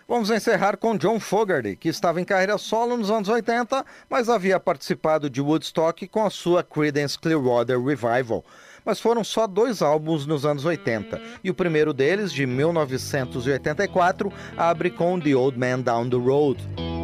Vamos encerrar com John Fogerty, que estava em carreira solo nos anos 80, mas havia participado de Woodstock com a sua Creedence Clearwater Revival. Mas foram só 2 álbuns nos anos 80, e o primeiro deles, de 1984, abre com The Old Man Down the Road.